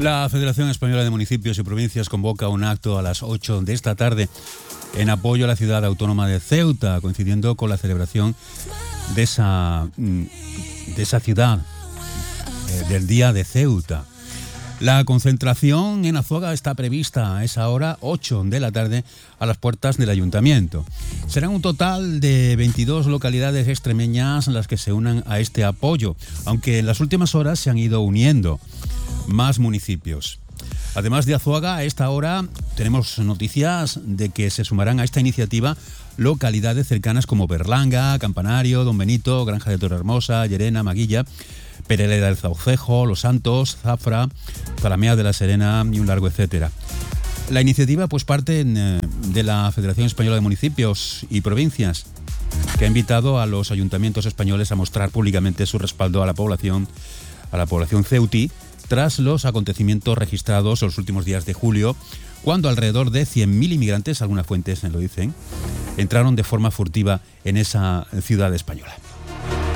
La Federación Española de Municipios y Provincias convoca un acto a las 8 de esta tarde en apoyo a la ciudad autónoma de Ceuta, coincidiendo con la celebración de esa ciudad, del Día de Ceuta. La concentración en Azuaga está prevista a esa hora, 8 de la tarde, a las puertas del Ayuntamiento. Serán un total de 22 localidades extremeñas las que se unan a este apoyo, aunque en las últimas horas se han ido uniendo más municipios. Además de Azuaga, a esta hora tenemos noticias de que se sumarán a esta iniciativa localidades cercanas como Berlanga, Campanario, Don Benito, Granja de Torrehermosa, Llerena, Maguilla, Pereleda del Zaucejo, Los Santos, Zafra, Zalamea de la Serena y un largo etcétera. La iniciativa pues parte de la Federación Española de Municipios y Provincias, que ha invitado a los ayuntamientos españoles a mostrar públicamente su respaldo a la población ceutí tras los acontecimientos registrados en los últimos días de julio, cuando alrededor de 100.000 inmigrantes, algunas fuentes lo dicen, entraron de forma furtiva en esa ciudad española.